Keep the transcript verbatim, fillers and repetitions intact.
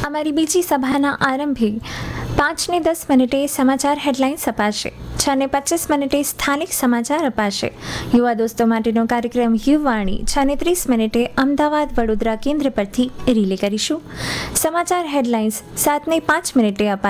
અમારી બીજી સભાના આરંભે પાંચ ને દસ મિનિટે સમાચાર હેડલાઇન્સ અપાશે. છ ને પચીસ મિનિટે સ્થાનિક સમાચાર અપાશે. યુવા દોસ્તો માટેનો કાર્યક્રમ યુવાણી છ ને ત્રીસ મિનિટે અમદાવાદ વડોદરા કેન્દ્ર પરથી રિલે કરીશું. સમાચાર હેડલાઇન્સ સાત ને પાંચ મિનિટે અપાશે.